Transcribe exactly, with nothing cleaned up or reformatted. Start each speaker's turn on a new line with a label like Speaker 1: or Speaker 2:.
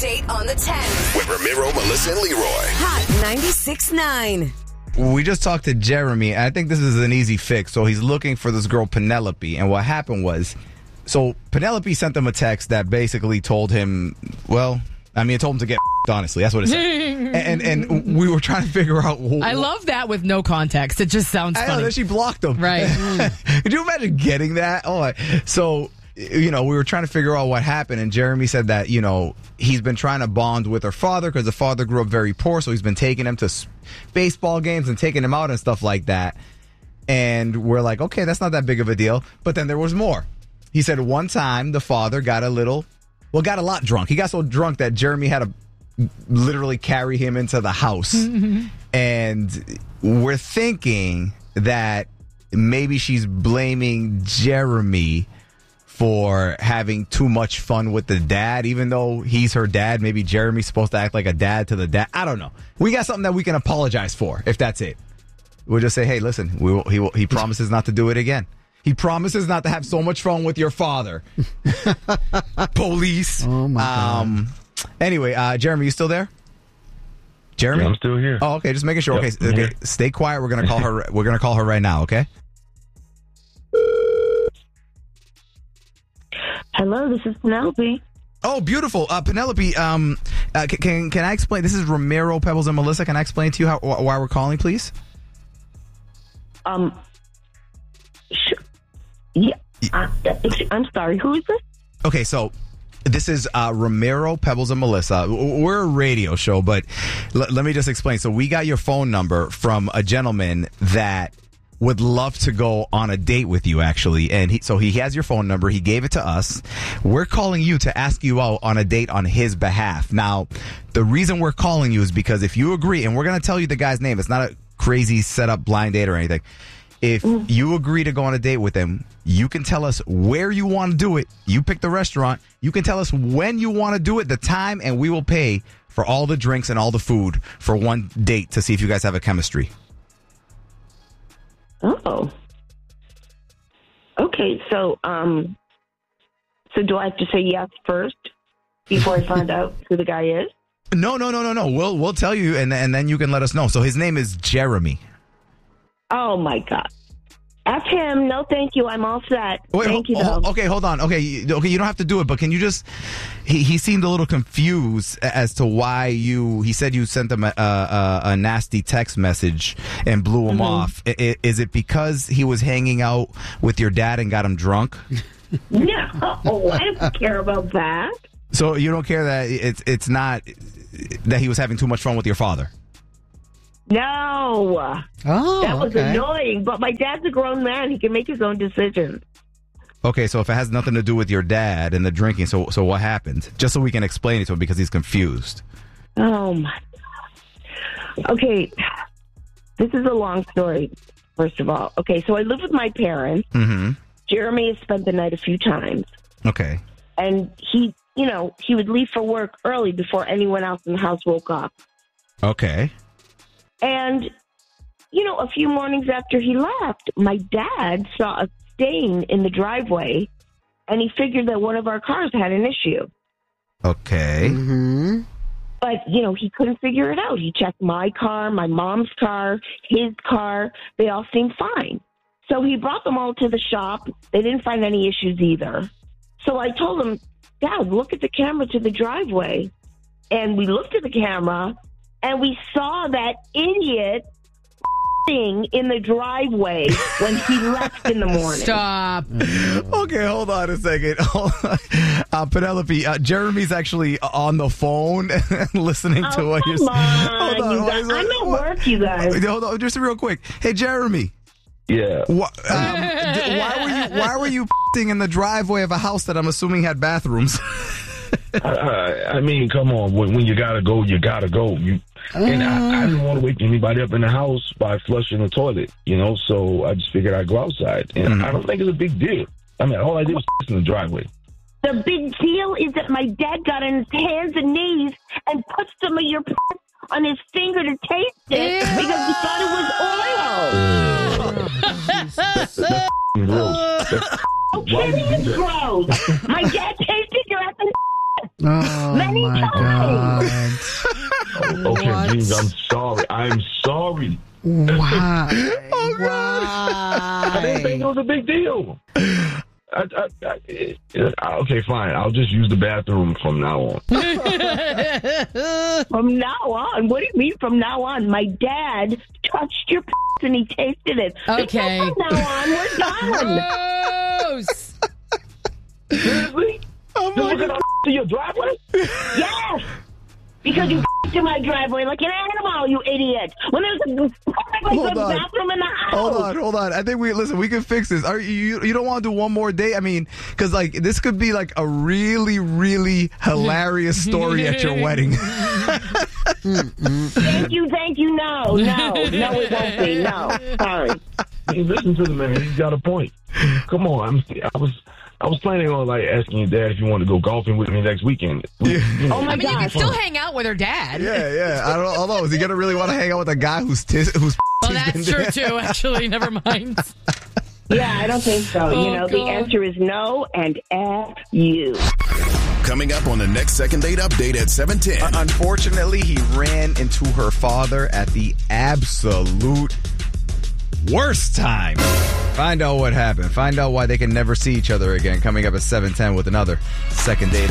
Speaker 1: Date on the ten.
Speaker 2: With Ramiro, Melissa, and Leroy.
Speaker 1: Hot ninety-six point nine.
Speaker 3: We just talked to Jeremy. I think this is an easy fix. So he's looking for this girl, Penelope. And what happened was, so Penelope sent him a text that basically told him, well, I mean, it told him to get honestly. That's what it said. and, and and we were trying to figure out. Wh-
Speaker 4: I love that with no context. It just sounds
Speaker 3: I
Speaker 4: funny.
Speaker 3: know, then she blocked him.
Speaker 4: Right.
Speaker 3: Could you imagine getting that? Oh, I- so, you know, we were trying to figure out what happened. And Jeremy said that, you know, he's been trying to bond with her father because the father grew up very poor. So he's been taking him to s- baseball games and taking him out and stuff like that. And we're like, okay, that's not that big of a deal. But then there was more. He said one time the father got a little, well, got a lot drunk. He got so drunk that Jeremy had to literally carry him into the house. And we're thinking that maybe she's blaming Jeremy for having too much fun with the dad, even though he's her dad. Maybe Jeremy's supposed to act like a dad to the dad. I don't know. We got something that we can apologize for, if that's it. We'll just say, hey, listen, we will, he will, he promises not to do it again. He promises not to have so much fun with your father. Police.
Speaker 5: Oh, my God.
Speaker 3: Um, anyway, uh, Jeremy, you still there? Jeremy?
Speaker 6: Yeah, I'm still here.
Speaker 3: Oh, okay. Just making sure.
Speaker 6: Yep,
Speaker 3: okay,
Speaker 6: I'm
Speaker 3: okay.
Speaker 6: here.
Speaker 3: Stay quiet. We're gonna call her. We're gonna call her right now. Okay.
Speaker 7: Hello, this is Penelope.
Speaker 3: Oh, beautiful, uh, Penelope. Um, uh, can, can can I explain? This is Ramiro, Pebbles, and Melissa. Can I explain to you how wh- why we're calling, please?
Speaker 7: Um, sh- yeah. Uh, ex- I'm sorry. Who is this?
Speaker 3: Okay, so this is uh, Ramiro, Pebbles, and Melissa. W- We're a radio show, but l- let me just explain. So we got your phone number from a gentleman that would love to go on a date with you, actually. And he, so he has your phone number. He gave it to us. We're calling you to ask you out on a date on his behalf. Now, the reason we're calling you is because if you agree, and we're going to tell you the guy's name. It's not a crazy set up blind date or anything. If you agree to go on a date with him, you can tell us where you want to do it. You pick the restaurant. You can tell us when you want to do it, the time, and we will pay for all the drinks and all the food for one date to see if you guys have a chemistry.
Speaker 7: Oh. Okay, so um, so do I have to say yes first before I find out who the guy is?
Speaker 3: No, no, no, no, no. We'll we'll tell you, and and then you can let us know. So his name is Jeremy.
Speaker 7: Oh my God. F him. No, thank you. I'm all set.
Speaker 3: Wait,
Speaker 7: thank you,
Speaker 3: ho-
Speaker 7: though.
Speaker 3: okay, hold on. Okay, you- okay, you don't have to do it, but can you just? He he seemed a little confused as to why you. He said you sent him a a, a nasty text message and blew him
Speaker 7: Mm-hmm.
Speaker 3: off. I, I- is it because he was hanging out with your dad and got him drunk?
Speaker 7: No, I don't care about that.
Speaker 3: So you don't care that it's it's not that he was having too much fun with your father.
Speaker 7: No.
Speaker 5: Oh,
Speaker 7: That was
Speaker 5: okay.
Speaker 7: annoying, but my dad's a grown man. He can make his own decisions.
Speaker 3: Okay, so if it has nothing to do with your dad and the drinking, so so what happened? Just so we can explain it to him because he's confused.
Speaker 7: Oh, my God. Okay, this is a long story, first of all. Okay, so I live with my parents.
Speaker 3: Mm-hmm.
Speaker 7: Jeremy has spent the night a few times.
Speaker 3: Okay.
Speaker 7: And he, you know, he would leave for work early before anyone else in the house woke up.
Speaker 3: Okay.
Speaker 7: And, you know, a few mornings after he left, my dad saw a stain in the driveway, and he figured that one of our cars had an issue.
Speaker 3: Okay.
Speaker 5: Mm-hmm.
Speaker 7: But, you know, he couldn't figure it out. He checked my car, my mom's car, his car. They all seemed fine. So he brought them all to the shop. They didn't find any issues either. So I told him, Dad, look at the camera to the driveway. And we looked at the camera, and we saw that idiot thing in the driveway when he left in the morning.
Speaker 4: Stop.
Speaker 3: Okay, hold on a second. uh, Penelope, uh, Jeremy's actually on the phone listening to
Speaker 7: Oh,
Speaker 3: what you're
Speaker 7: come
Speaker 3: saying.
Speaker 7: on, you guys. I'm at work, you guys.
Speaker 3: Hold on, just real quick. Hey, Jeremy.
Speaker 6: Yeah.
Speaker 3: Wh- um, d- why were you why were you in the driveway of a house that I'm assuming had bathrooms?
Speaker 6: I, I mean, come on. When, when you gotta go, you gotta go. You and I, I didn't want to wake anybody up in the house by flushing the toilet, you know. So I just figured I'd go outside, and
Speaker 3: Mhm.
Speaker 6: I don't think it's a big deal. I mean, all I did was in the driveway.
Speaker 7: The big deal is that my dad got on his hands and knees and put some of your on his finger to taste it
Speaker 4: Ew.
Speaker 7: because he thought it was oil.
Speaker 6: Gross. That's-
Speaker 7: Oh,
Speaker 6: Why would
Speaker 7: kidding
Speaker 6: you
Speaker 7: is
Speaker 6: do that?
Speaker 7: gross. My dad tasted your effing
Speaker 5: Oh,
Speaker 7: many What are you
Speaker 4: God.
Speaker 6: Oh, okay,
Speaker 4: What?
Speaker 6: Jeans, I'm sorry. I'm sorry.
Speaker 4: Why?
Speaker 3: Oh,
Speaker 6: I didn't think it
Speaker 4: Why?
Speaker 6: was a big deal. I, I, I, it, I, okay, fine. I'll just use the bathroom from now on.
Speaker 7: From now on? What do you mean from now on? My dad touched your p- and he tasted it.
Speaker 4: Okay.
Speaker 7: From now on, we're done.
Speaker 4: Gross.
Speaker 6: Seriously?
Speaker 3: Oh
Speaker 6: You
Speaker 3: my
Speaker 6: looking
Speaker 3: God.
Speaker 6: up to your driveway?
Speaker 7: Yes! Because you f***ed in my driveway like an animal, you idiot. When there's a perfectly
Speaker 3: Hold
Speaker 7: good
Speaker 3: on.
Speaker 7: bathroom in the house.
Speaker 3: Hold on, hold on. I think we listen. We can fix this. Are you you don't want to do one more date? I mean, because like this could be like a really really hilarious story at your wedding.
Speaker 7: Thank you, thank you. No, no, no, it won't be. No, sorry.
Speaker 6: Hey, listen to the man. He's got a point. Come on. I'm, I was I was planning on like asking your dad if you wanted to go golfing with me next weekend. We, you know,
Speaker 7: Oh my
Speaker 4: I mean, you can
Speaker 7: God.
Speaker 4: still hang out with her dad.
Speaker 3: Yeah, yeah. I don't know. Although, is he gonna really want to hang out with a guy who's tis, who's?
Speaker 4: Well,
Speaker 3: has
Speaker 4: that's
Speaker 3: been
Speaker 4: true
Speaker 3: there?
Speaker 4: too. Actually, never mind.
Speaker 7: Yeah, I don't think so.
Speaker 4: Oh,
Speaker 7: you know, the
Speaker 4: God.
Speaker 7: answer is no and F you.
Speaker 2: Coming up on the next Second Date Update at seven ten.
Speaker 3: Unfortunately, he ran into her father at the absolute worst time. Find out what happened. Find out why they can never see each other again. Coming up at seven ten with another Second Date Update.